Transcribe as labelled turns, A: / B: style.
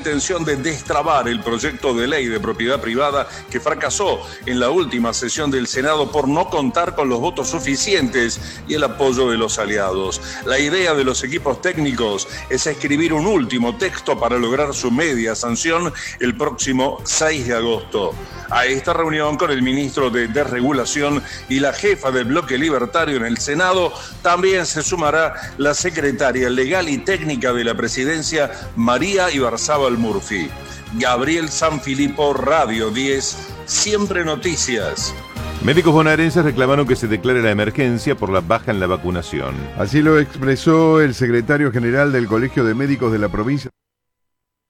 A: intención de destrabar el proyecto de ley de propiedad privada que fracasó en la última sesión del Senado por no contar con los votos suficientes y el apoyo de los aliados. La idea de los equipos técnicos es escribir un último texto para lograr su media sanción el próximo 6 de agosto. A esta reunión con el ministro de Desregulación y la jefa del bloque libertario en el Senado también se sumará la secretaria legal y técnica de la presidencia, María Ibarzábal Murphy. Gabriel Sanfilippo, Radio 10, Siempre Noticias.
B: Médicos bonaerenses reclamaron que se declare la emergencia por la baja en la vacunación.
C: Así lo expresó el secretario general del Colegio de Médicos de la provincia.